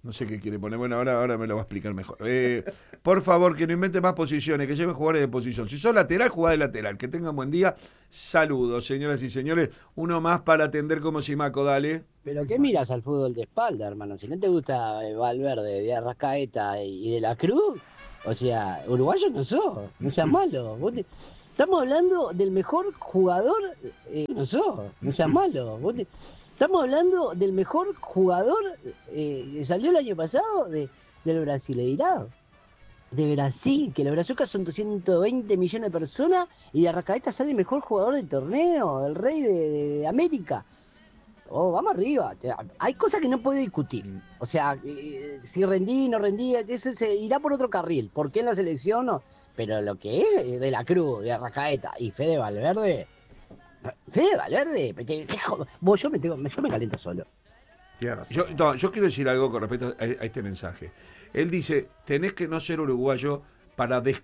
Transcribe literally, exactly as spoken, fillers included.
No sé qué quiere poner. Bueno, ahora, ahora me lo va a explicar mejor. Eh, por favor, que no invente más posiciones, que lleven jugadores de posición. Si sos lateral, jugá de lateral. Que tengan buen día. Saludos, señoras y señores. Uno más para atender como Simaco, dale. Pero ¿qué miras al fútbol de espalda, hermano? Si no te gusta eh, Valverde, de Arrascaeta y de la Cruz, o sea, uruguayo no sos, no seas malo. Vos te- Estamos hablando del mejor jugador, eh, no sos, no seas malo. Vos te- Estamos hablando del mejor jugador eh, que salió el año pasado de, del Brasileirao. De Brasil, que el Brazuca son doscientos veinte millones de personas y de Arrascaeta sale mejor jugador del torneo, el rey de, de de América. Oh, vamos arriba. Te- Hay cosas que no puede discutir. O sea, eh, si rendí, no rendí, eso se irá por otro carril. ¿Por qué en la selección no? Pero lo que es de la Cruz, de Arrascaeta y Fede Valverde, Fede Valverde, me te- te jo- vos, yo me tengo, yo me caliento solo. Tiene razón. Yo, no, yo quiero decir algo con respecto a, a este mensaje. Él dice, tenés que no ser uruguayo para des-